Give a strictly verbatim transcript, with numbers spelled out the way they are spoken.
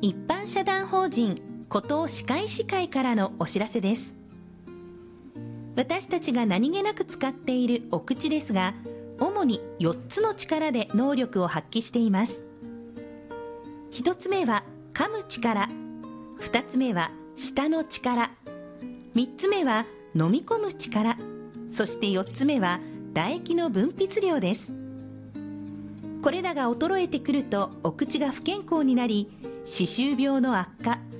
一般社団法人古東歯科医師会からのお知らせです。私たちが何気なく使っているお口ですが、主によっつの力で能力を発揮しています。ひとつめは噛む力、ふたつめは舌の力、みっつめは飲み込む力、そしてよっつめは唾液の分泌量です。これらが衰えてくるとお口が不健康になり、歯周病の悪化、